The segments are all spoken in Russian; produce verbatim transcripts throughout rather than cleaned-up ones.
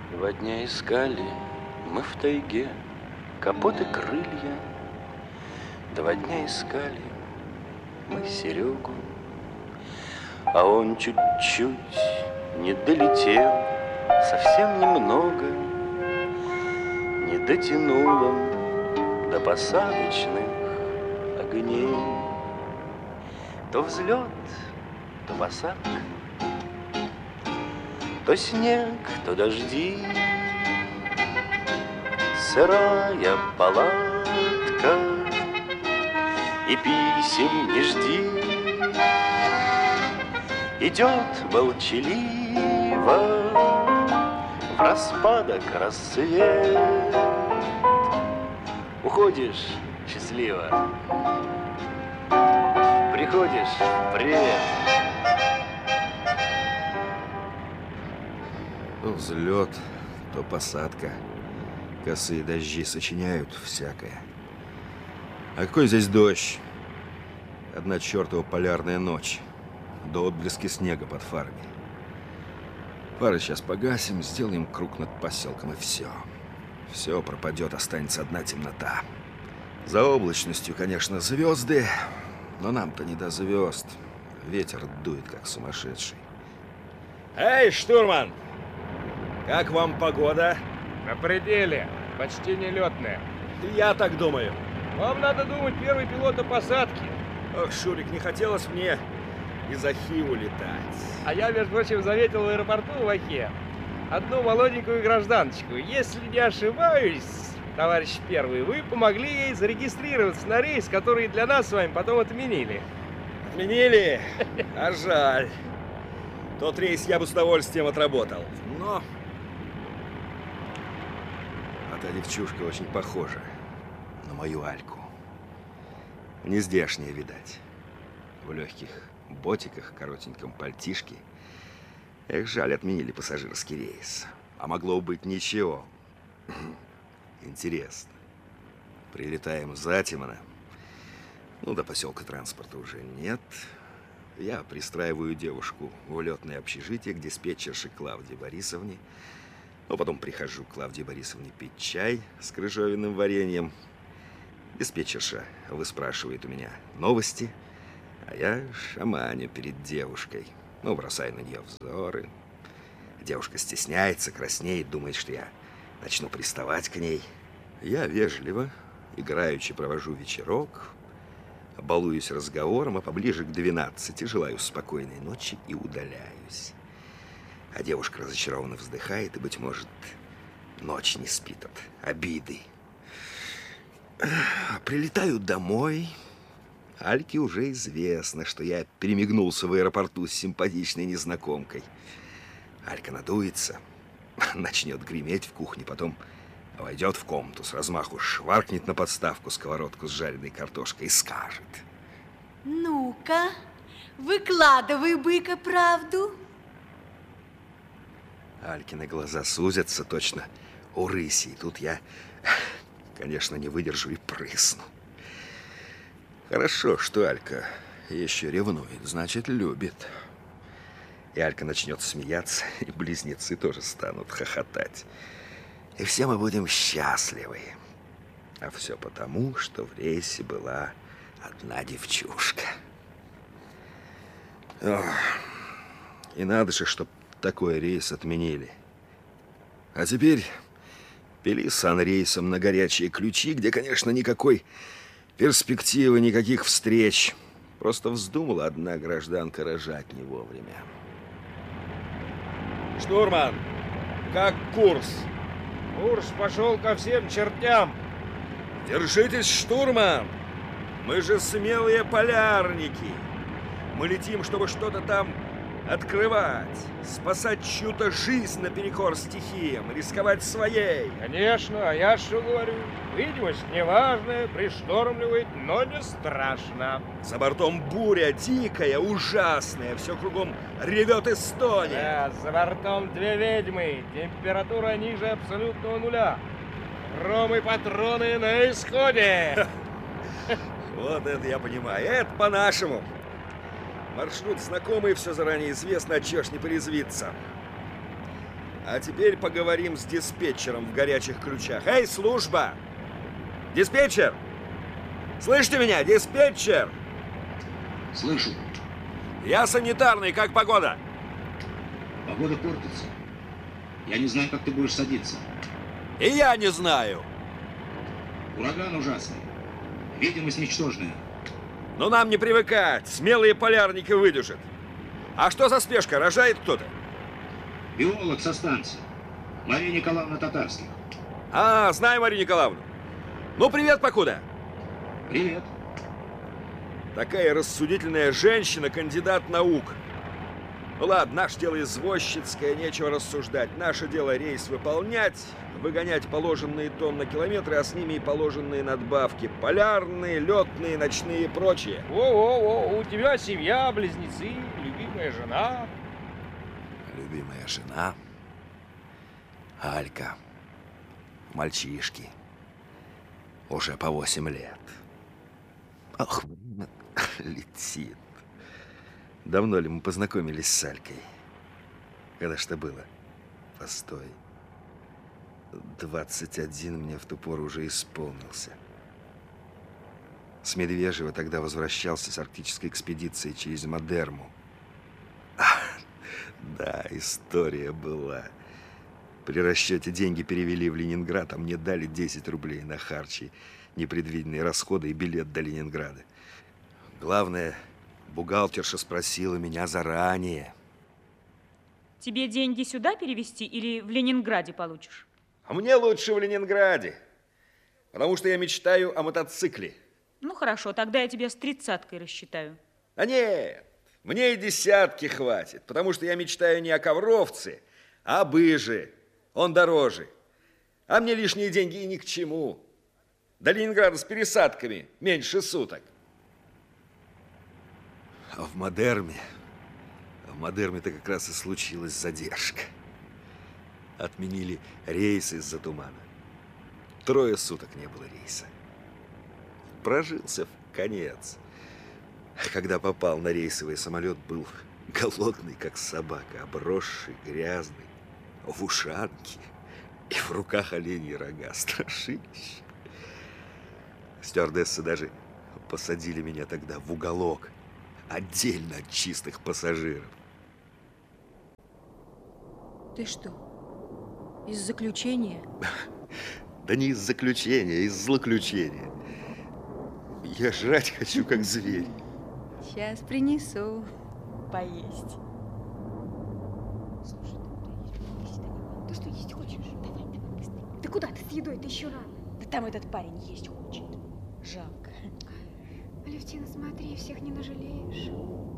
Два дня искали мы в тайге капоты, крылья. Два дня искали мы Серегу, а он чуть-чуть не долетел, совсем немного не дотянул он до посадочных огней. То взлет, то посадка, то снег, то дожди, сырая палатка, и писем не жди. Идет молчаливо в распадок рассвет. Уходишь счастливо, приходишь привет. То взлет, то посадка. Косые дожди сочиняют всякое. А какой здесь дождь? Одна чертова полярная ночь. До отблески снега под фарами. Фары сейчас погасим, сделаем круг над поселком, и все. Все пропадет, останется одна темнота. За облачностью, конечно, звезды, но нам-то не до звезд. Ветер дует, как сумасшедший. Эй, штурман! Как вам погода? На пределе. Почти нелетная. Я так думаю. Вам надо думать, первый пилот о посадке. Ох, Шурик, не хотелось мне из Ахи улетать. А я, между прочим, заметил в аэропорту в Ахе одну молоденькую гражданочку. Если не ошибаюсь, товарищ первый, вы помогли ей зарегистрироваться на рейс, который для нас с вами потом отменили. Отменили? А жаль. Тот рейс я бы с удовольствием отработал. Но... А та девчушка очень похожа на мою Альку. Не здешняя, видать. В легких ботиках, коротеньком пальтишке. Эх, жаль, отменили пассажирский рейс. А могло быть ничего. Интересно. Прилетаем затемно. Ну, до поселка транспорта уже нет. Я пристраиваю девушку в улетное общежитие к диспетчерше Клавдии Борисовне. Но потом прихожу к Клавдии Борисовне пить чай с крыжовенным вареньем. Диспетчерша выспрашивает у меня новости, а я шаманю перед девушкой. Ну, бросаю на нее взоры. Девушка стесняется, краснеет, думает, что я начну приставать к ней. Я вежливо, играючи провожу вечерок, балуюсь разговором, а поближе к двенадцати желаю спокойной ночи и удаляюсь. А девушка разочарованно вздыхает и, быть может, ночь не спит от обиды. Прилетаю домой. Альке уже известно, что я перемигнулся в аэропорту с симпатичной незнакомкой. Алька надуется, начнет греметь в кухне, потом войдет в комнату, с размаху шваркнет на подставку сковородку с жареной картошкой и скажет: ну-ка, выкладывай, быка, правду. Алькины глаза сузятся точно у рыси, и тут я, конечно, не выдержу и прысну. Хорошо, что Алька еще ревнует, значит, любит. И Алька начнет смеяться, и близнецы тоже станут хохотать. И все мы будем счастливы. А все потому, что в рейсе была одна девчушка. Ох, и надо же, чтоб такой рейс отменили. А теперь пили санрейсом на горячие ключи, где, конечно, никакой перспективы, никаких встреч. Просто вздумала одна гражданка рожать не вовремя. Штурман, как курс? Курс пошел ко всем чертям. Держитесь, штурман! Мы же смелые полярники. Мы летим, чтобы что-то там открывать, спасать чью-то жизнь наперекор стихиям, рисковать своей. Конечно, а я что говорю? Видимость неважная, пришторм-ливает, но не страшно. За бортом буря дикая, ужасная, все кругом ревет и стонет. Да, за бортом две ведьмы, температура ниже абсолютного нуля. Ром и патроны на исходе. Вот это я понимаю, это по-нашему. Маршрут знакомый, все заранее известно, а чё ж не порезвиться. А теперь поговорим с диспетчером в горячих ключах. Эй, служба! Диспетчер! Слышите меня, диспетчер? Слышу. Я санитарный, как погода? Погода портится. Я не знаю, как ты будешь садиться. И я не знаю. Ураган ужасный. Видимость ничтожная. Но нам не привыкать. Смелые полярники выдержат. А что за спешка? Рожает кто-то? Биолог со станции. Мария Николаевна Татарских. А, знаю Марию Николаевну. Ну, привет, покуда. Привет. Такая рассудительная женщина, кандидат наук. Ну ладно, наше дело извозчицкое, нечего рассуждать. Наше дело рейс выполнять, выгонять положенные тонны километры, а с ними и положенные надбавки. Полярные, летные, ночные и прочие. О-о-о, у тебя семья, близнецы, любимая жена. Любимая жена. Алька. Мальчишки. Уже по восемь лет. Ох, летит. Давно ли мы познакомились с Алькой? Когда ж это было? Постой. двадцать один мне в ту пору уже исполнился. С Медвежьего тогда возвращался с арктической экспедиции через Мадерму. Да, история была. При расчете деньги перевели в Ленинград, а мне дали десять рублей на харчи, непредвиденные расходы и билет до Ленинграда. Главное, бухгалтерша спросила меня заранее. Тебе деньги сюда перевезти или в Ленинграде получишь? А мне лучше в Ленинграде, потому что я мечтаю о мотоцикле. Ну хорошо, тогда я тебя с тридцаткой рассчитаю. А нет, мне и десятки хватит, потому что я мечтаю не о ковровце, а об Иже. Он дороже. А мне лишние деньги и ни к чему. До Ленинграда с пересадками меньше суток. А в Мадерме, в Мадерме-то как раз и случилась задержка. Отменили рейс из-за тумана. Трое суток не было рейса. Прожился в конец. Когда попал на рейсовый самолет, был голодный, как собака, обросший, грязный, в ушанке и в руках оленьи рога. Страшилище. Стюардессы даже посадили меня тогда в уголок, отдельно от чистых пассажиров. Ты что, из заключения? Да не из заключения, из злоключения. Я жрать хочу, как зверь. Сейчас принесу поесть. Слушай, ты что, есть хочешь? Давай, давай, быстрее. Да куда ты с едой? Ты еще рано. Да там этот парень есть хочет. Жалко. Алевтина, смотри, всех не нажалеешь.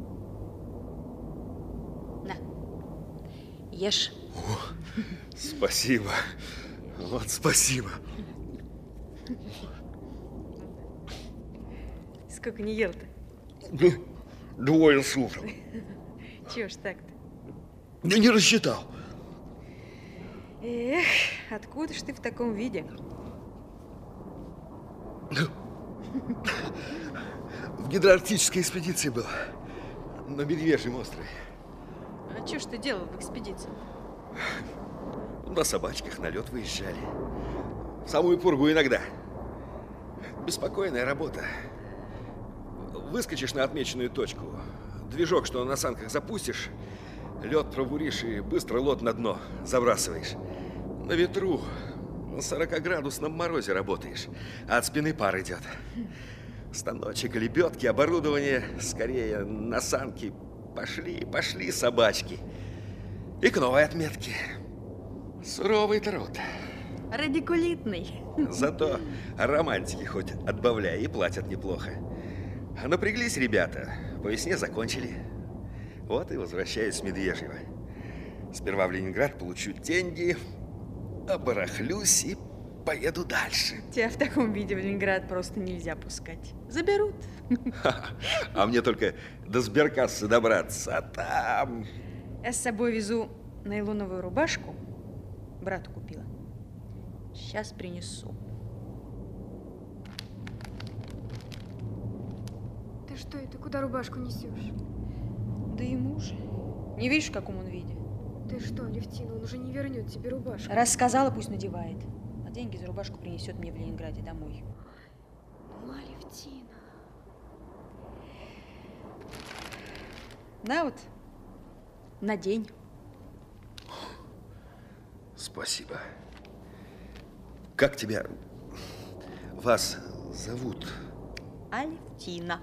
На, ешь. О, спасибо. Вот спасибо. Сколько не ел-то? Двое суток. Чего ж так-то? Я не рассчитал. Эх, откуда ж ты в таком виде? В гидроарктической экспедиции был. На Медвежьем острове. А что ж ты делал в экспедиции? На собачках на лед выезжали. В самую пургу иногда. Беспокойная работа. Выскочишь на отмеченную точку. Движок, что на санках запустишь, лед пробуришь и быстро лод на дно забрасываешь. На ветру, на сорокаградусном морозе работаешь, а от спины пар идет. Станочек, лебедки, оборудование, скорее на санки. Пошли, пошли собачки. И к новой отметке. Суровый труд. Радикулитный. Зато романтики хоть отбавляй и платят неплохо. А напряглись ребята, по весне закончили. Вот и возвращаюсь с Медвежьего. Сперва в Ленинград получу деньги, обарахлюсь и поеду дальше. Тебя в таком виде в Ленинград просто нельзя пускать. Заберут. А мне только до сберкассы добраться, а там... Я с собой везу нейлоновую рубашку. Брату купила. Сейчас принесу. Ты что это? Куда рубашку несешь? Да ему же. Не видишь, в каком он виде? Ты что, Алевтина, он уже не вернет тебе рубашку. Раз сказала, пусть надевает. А деньги за рубашку принесет мне в Ленинграде домой. Ну, Алевтина. На вот, надень. Спасибо. Как тебя, вас зовут? Алевтина.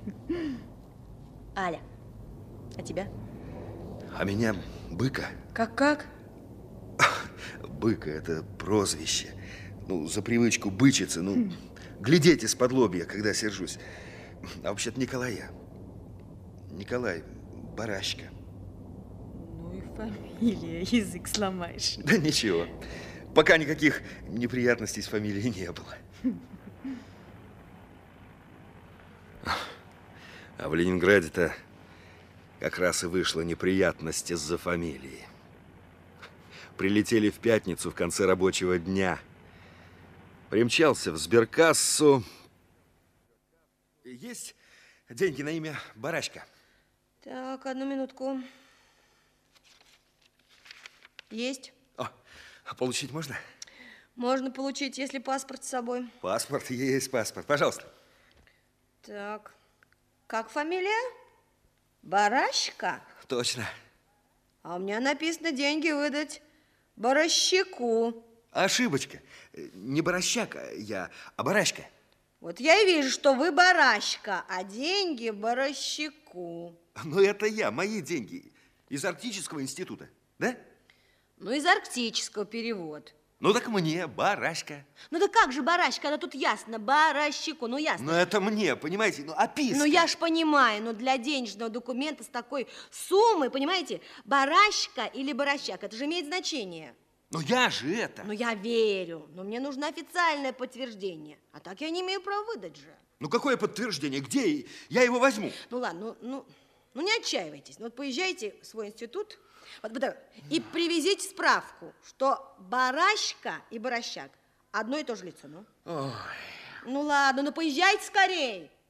Аля. А тебя? А меня Быка. Как-как? Быка – это прозвище. Ну, за привычку бычиться, ну, глядеть из-под лобья, когда сержусь. А вообще-то Николая. Николай Барашка. Ну и фамилия, язык сломаешь. Да ничего. Пока никаких неприятностей с фамилией не было. А в Ленинграде-то как раз и вышла неприятность из-за фамилии. Прилетели в пятницу в конце рабочего дня. Примчался в сберкассу. Есть деньги на имя Барашка? Так, одну минутку. Есть. О, а получить можно? Можно получить, если паспорт с собой. Паспорт есть, паспорт. Пожалуйста. Так, как фамилия? Барашка? Точно. А у меня написано деньги выдать Баращику. Ошибочка. Не Баращак я, а Барашка. Вот я и вижу, что вы Барашка, а деньги Баращику. Но это я, мои деньги. Из Арктического института, да? Ну, из арктического перевод. Ну, так мне, Барашка. Ну, да как же Барашка, она тут ясно, Баращику, ну ясно. Но это мне, понимаете, ну, описка. Ну, я ж понимаю, но для денежного документа с такой суммой, понимаете, Барашка или Баращак, это же имеет значение. Ну, я же это. Ну, я верю, но мне нужно официальное подтверждение, а так я не имею права выдать же. Ну, какое подтверждение? Где я его возьму? Ну, ладно, ну, ну, ну не отчаивайтесь. Ну, вот поезжайте в свой институт вот, вот, и привезите справку, что Барашка и Баращак одно и то же лицо. Ну, Ой. ну ладно, ну поезжайте скорей.